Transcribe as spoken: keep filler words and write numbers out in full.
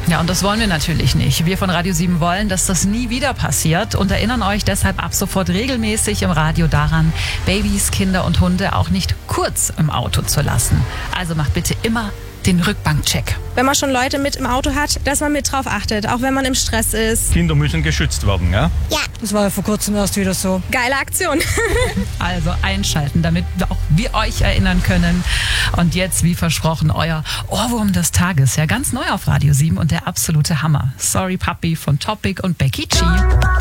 Ja, und das wollen wir natürlich nicht. Wir von Radio sieben wollen, dass das nie wieder passiert und erinnern euch deshalb ab sofort regelmäßig im Radio daran, Babys, Kinder und Hunde auch nicht kurz im Auto zu lassen. Also macht bitte immer den Rückbankcheck. Wenn man schon Leute mit im Auto hat, dass man mit drauf achtet, auch wenn man im Stress ist. Kinder müssen geschützt werden, ja? Ja. Das war ja vor kurzem erst wieder so. Geile Aktion. Also einschalten, damit auch wir euch erinnern können. Und jetzt, wie versprochen, euer Ohrwurm des Tages. Ja, ganz neu auf Radio sieben und der absolute Hammer. Sorry Papi von Topic und Becky G.